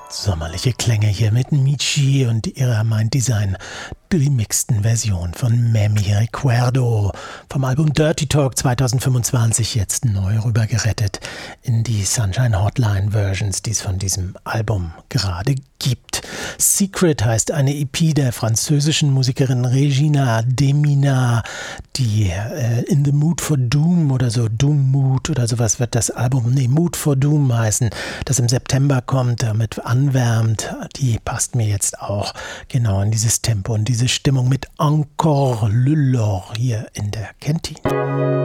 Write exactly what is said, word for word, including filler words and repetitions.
Sommerliche Klänge hier mit Michi und ihrer Mind Design remixten Version von Memi Recuerdo vom Album Dirty Talk zwanzig fünfundzwanzig, jetzt neu rübergerettet in die Sunshine Hotline Versions, die es von diesem Album gerade gibt. Secret heißt eine E P der französischen Musikerin Regina Demina, die äh, In the Mood for Doom oder so, Doom Mood oder sowas wird das Album, nee, Mood for Doom heißen, das im September kommt, damit anwärmt. Die passt mir jetzt auch genau in dieses Tempo und diese Stimmung mit Encore Le Lore hier in der Kentine.